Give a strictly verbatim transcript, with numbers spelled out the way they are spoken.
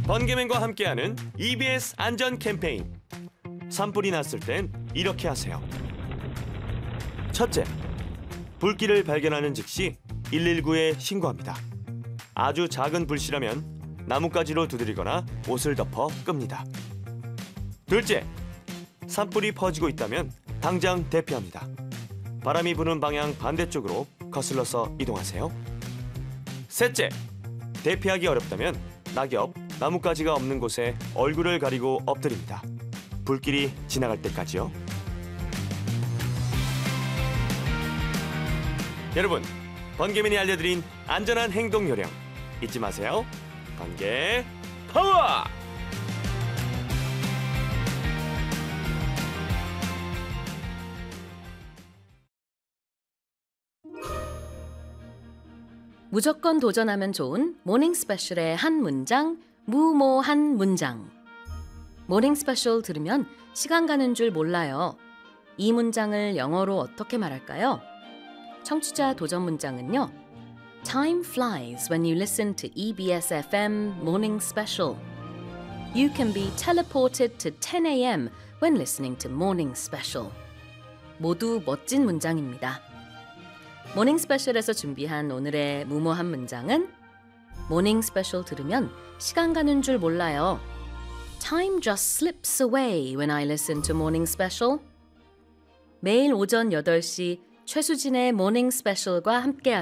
번개맨과 함께하는 이비에스 안전 캠페인. 산불이 났을 땐 이렇게 하세요. 첫째, 불길을 발견하는 즉시 일일구에 신고합니다. 아주 작은 불씨라면 나뭇가지로 두드리거나 옷을 덮어 끕니다. 둘째, 산불이 퍼지고 있다면 당장 대피합니다. 바람이 부는 방향 반대쪽으로 거슬러서 이동하세요. 셋째, 대피하기 어렵다면 낙엽, 나뭇가지가 없는 곳에 얼굴을 가리고 엎드립니다. 불길이 지나갈 때까지요. 여러분, 번개맨이 알려드린 안전한 행동 요령 잊지 마세요. 번개 파워! 무조건 도전하면 좋은 모닝 스페셜의 한 문장, 무모한 문장. 모닝 스페셜 들으면 시간 가는 줄 몰라요. 이 문장을 영어로 어떻게 말할까요? 청취자 도전 문장은요. Time flies when you listen to 이비에스 에프엠 Morning Special. You can be teleported to ten a.m. when listening to Morning Special. 모두 멋진 문장입니다. 모닝 스페셜에서 준비한 오늘의 무모한 문장은 모닝 스페셜 들으면 시간 가는 줄 몰라요. Time just slips away when I listen to Morning Special. 매일 오전 여덟 시 최수진의 모닝 스페셜과 함께하세요.